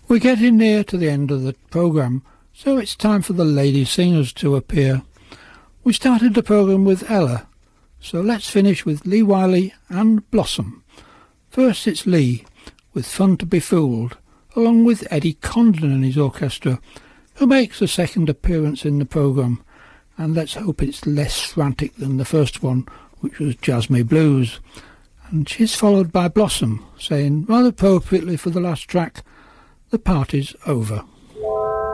We're getting near to the end of the programme, so it's time for the lady singers to appear. We started the programme with Ella, so let's finish with Lee Wiley and Blossom. First it's Lee, with Fun to Be Fooled, along with Eddie Condon and his orchestra, who makes a second appearance in the programme, and let's hope it's less frantic than the first one, which was Jazz Me Blues. And she's followed by Blossom, saying, rather appropriately for the last track, "The party's over."